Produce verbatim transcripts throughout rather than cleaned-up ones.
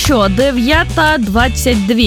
що, дев'ята двадцять два.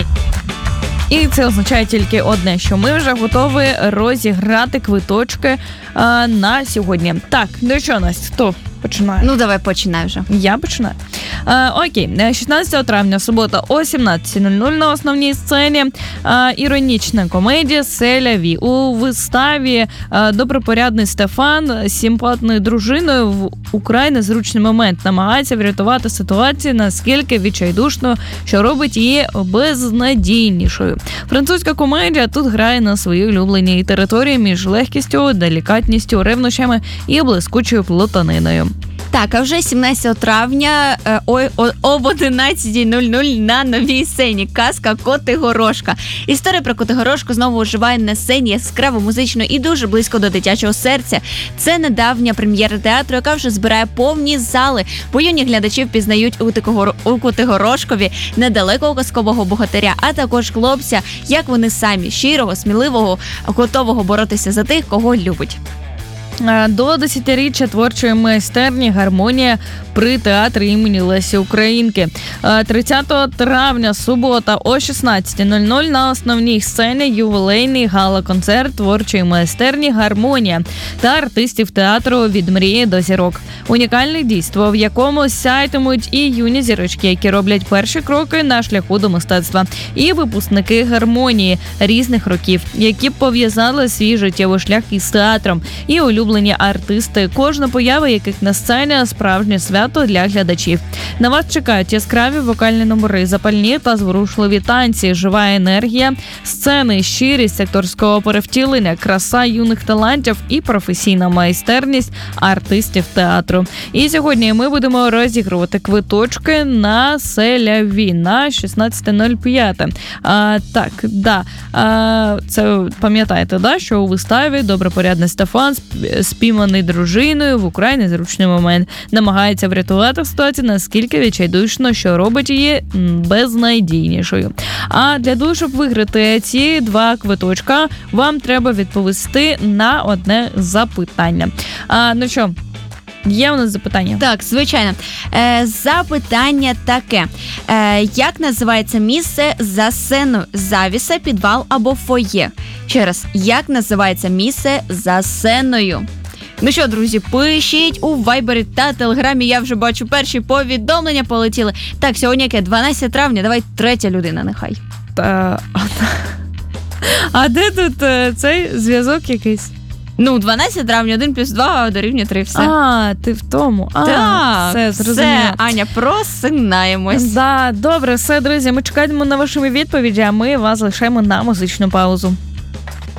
І це означає тільки одне, що ми вже готові розіграти квиточки а, на сьогодні. Так, ну що, Настя, хто починає? Ну, давай починай вже. Я починаю. А, окей, шістнадцятого травня, субота о сімнадцятій нуль нуль на основній сцені а, іронічна комедія «Селяві». У виставі а, добропорядний Стефан з симпатною дружиною в украй незручний момент намагається врятувати ситуацію наскільки відчайдушно, що робить її безнадійнішою. Французька комедія тут грає на своїй улюбленій території між легкістю, делікатністю, ревнощами і блискучою плутаниною. Так, а вже сімнадцятого травня е, о, о, об одинадцятій нуль нуль на новій сцені казка «Котигорошка». Історія про Котигорошку знову оживає на сцені яскраво, музично і дуже близько до дитячого серця. Це недавня прем'єра театру, яка вже збирає повні зали, бо юні глядачі впізнають у, Тикогор... у Котигорошкові недалекого казкового богатиря, а також хлопця, як вони самі, щирого, сміливого, готового боротися за тих, кого любить. До десятиріччя творчої майстерні «Гармонія» при театрі імені Лесі Українки. тридцятого травня, субота о шістнадцятій нуль нуль на основній сцені ювілейний гала-концерт творчої майстерні «Гармонія» та артистів театру «Від мрії до зірок». Унікальне дійство, в якому сяйтимуть і юні зірочки, які роблять перші кроки на шляху до мистецтва, і випускники «Гармонії» різних років, які пов'язали свій життєвий шлях із театром, і улюблені артисти, кожна поява яких на сцені – справжнє свято для глядачів. На вас чекають яскраві вокальні номери, запальні та зворушливі танці, жива енергія, сцени, щирість акторського перевтілення, краса юних талантів і професійна майстерність артистів театру. І сьогодні ми будемо розігрувати квиточки на «Селяві» на шістнадцяте нуль п'ять. А, так, да. А, це пам'ятаєте, да, що у виставі добропорядний Стефан спійманий дружиною в украй незручний момент намагається врятувати ситуацію наскільки відчайдушно, що робить її безнадійнішою. А для того, щоб виграти ці два квиточка, вам треба відповісти на одне запитання. А, ну що, є у нас запитання? Так, звичайно. Е, запитання таке. Е, як називається місце за сценою? Завіса, підвал або фоє? Ще раз, як називається місце за сценою? Ну що, друзі, пишіть у Вайбері та Телеграмі, я вже бачу перші повідомлення полетіли. Так, сьогодні яке? дванадцяте травня, давай третя людина нехай. Та... А де тут е, цей зв'язок якийсь? Ну, дванадцяте травня, один плюс два дорівнює три, все. А, ти в тому. А, так, все, зрозуміло. Все, Аня, просинаємось. Да, добре, все, друзі, ми чекаємо на ваші відповіді, а ми вас лишаємо на музичну паузу.